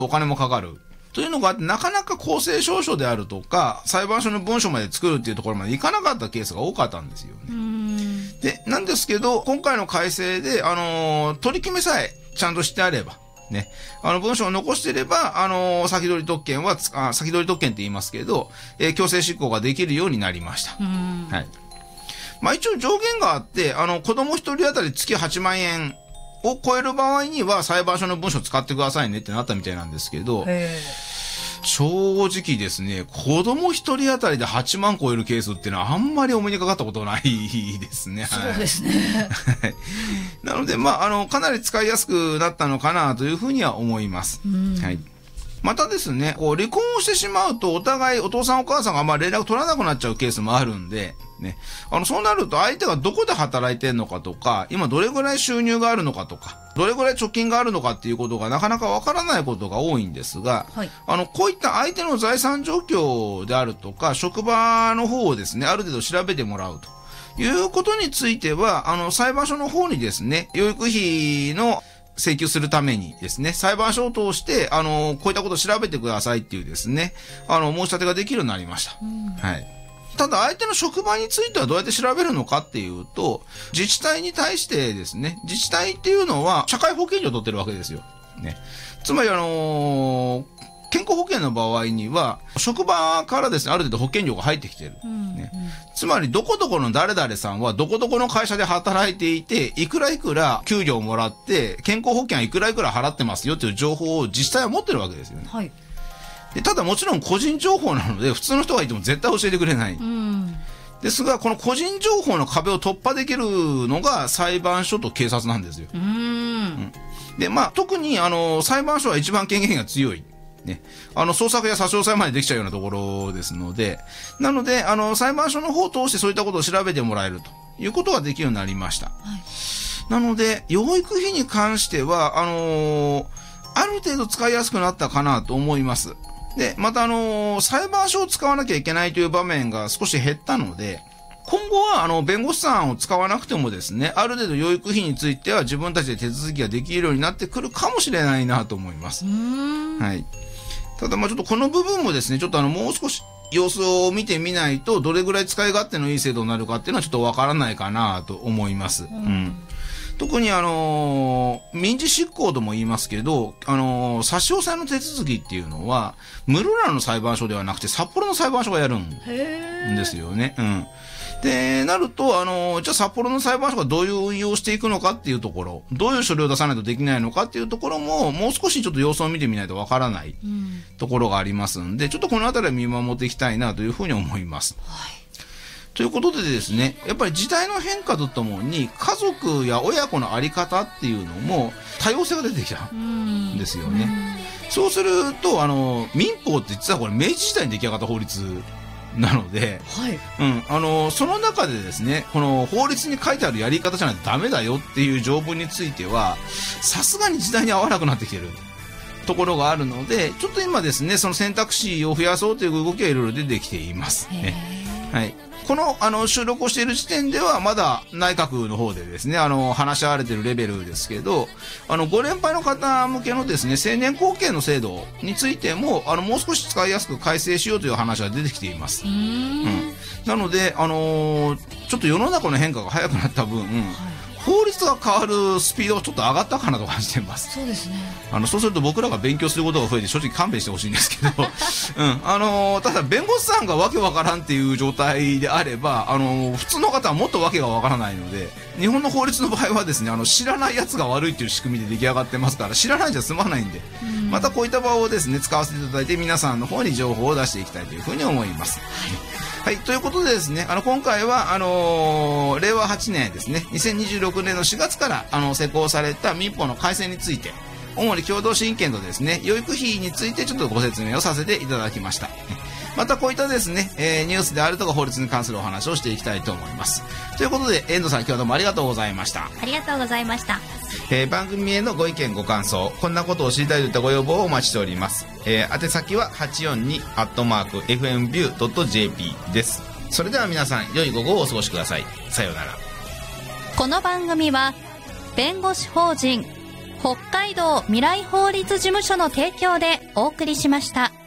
お金もかかる。というのがあって、なかなか公正証書であるとか、裁判所の文書まで作るっていうところまでいかなかったケースが多かったんですよね。で、なんですけど、今回の改正で、取り決めさえちゃんとしてあれば、ね。文章を残していれば、先取り特権は、先取り特権って言いますけど、強制執行ができるようになりました。はい。まあ一応上限があって、子供一人当たり月8万円を超える場合には裁判所の文書を使ってくださいねってなったみたいなんですけど、正直ですね、子供一人当たりで8万超えるケースっていうのはあんまりお目にかかったことないですね。 そうですね。 なので、まあ、かなり使いやすくなったのかなというふうには思います。はい。またですね、離婚をしてしまうとお互いお父さんお母さんが連絡取らなくなっちゃうケースもあるんで、ね。そうなると相手がどこで働いてんのかとか、今どれぐらい収入があるのかとか、どれぐらい貯金があるのかっていうことがなかなかわからないことが多いんですが、はい、こういった相手の財産状況であるとか、職場の方をですね、ある程度調べてもらうということについては、裁判所の方にですね、養育費の請求するためにですね、裁判所を通して、こういったことを調べてくださいっていうですね、申し立てができるようになりました。はい。ただ相手の職場についてはどうやって調べるのかっていうと、自治体に対してですね、自治体っていうのは社会保険料を取ってるわけですよ。ね。つまり健康保険の場合には、職場からですね、ある程度保険料が入ってきてる。ね。つまり、どこどこの誰々さんは、どこどこの会社で働いていて、いくらいくら給料をもらって、健康保険はいくらいくら払ってますよという情報を自治体は持ってるわけですよね。はい。で、ただもちろん個人情報なので、普通の人がいても絶対教えてくれない。ですが、この個人情報の壁を突破できるのが裁判所と警察なんですよ。で、まあ、特に、裁判所は一番権限が強い。ね。捜索や差し押さえまでできちゃうようなところですので、なので、裁判所の方を通してそういったことを調べてもらえるということができるようになりました。はい、なので、養育費に関しては、ある程度使いやすくなったかなと思います。で、また裁判所を使わなきゃいけないという場面が少し減ったので、今後は弁護士さんを使わなくてもですね、ある程度養育費については自分たちで手続きができるようになってくるかもしれないなと思います。はい。ただまあちょっとこの部分もですね、ちょっともう少し様子を見てみないと、どれぐらい使い勝手のいい制度になるかっていうのはちょっとわからないかなと思います。特に民事執行とも言いますけど、差し押さえの手続きっていうのは、室蘭の裁判所ではなくて札幌の裁判所がやるんですよね。で、なると、じゃあ札幌の裁判所がどういう運用をしていくのかっていうところ、どういう書類を出さないとできないのかっていうところも、もう少しちょっと様子を見てみないとわからないところがありますんで、ちょっとこのあたりは見守っていきたいなというふうに思います。ということでですね、やっぱり時代の変化とともに、家族や親子のあり方っていうのも多様性が出てきたんですよね。そうすると、民法って実はこれ明治時代に出来上がった法律なので、その中でですね、この法律に書いてあるやり方じゃないとダメだよっていう条文については、さすがに時代に合わなくなってきてるところがあるので、ちょっと今ですね、その選択肢を増やそうという動きがいろいろ出てきていますね。はい。この収録をしている時点ではまだ内閣の方でですね、話し合われているレベルですけど、ご年配の方向けのですね、成年後見の制度についても、もう少し使いやすく改正しようという話が出てきています。なので、ちょっと世の中の変化が早くなった分、法律が変わるスピードがちょっと上がったかなと感じています。 そうですね。 そうすると僕らが勉強することが増えて正直勘弁してほしいんですけど、ただ弁護士さんがわけわからんっていう状態であれば、普通の方はもっとわけがわからないので、日本の法律の場合はですね、知らないやつが悪いっていう仕組みで出来上がってますから、知らないじゃ済まないんで、またこういった場をですね、使わせていただいて皆さんの方に情報を出していきたいというふうに思います。はい、ということでですね、今回は、令和8年ですね、2026年の4月から、施行された民法の改正について、主に共同親権とですね、養育費についてちょっとご説明をさせていただきました。またこういったですね、ニュースであるとか法律に関するお話をしていきたいと思います。ということで、遠藤さん今日はどうもありがとうございました。 ありがとうございました。 番組へのご意見ご感想、こんなことを知りたいといったご要望をお待ちしております。宛先は 842@fmview.jp です。それでは皆さん良い午後をお過ごしください。さようなら。 この番組は弁護士法人北海道未来法律事務所の提供でお送りしました。